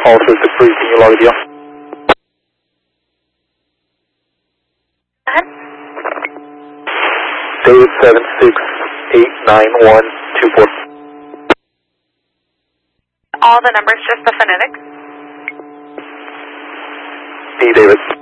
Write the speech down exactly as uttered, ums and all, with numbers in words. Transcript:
call system free. Can you log the deal? David seven six eight nine one two four. All the numbers, just the phonetics? D. David.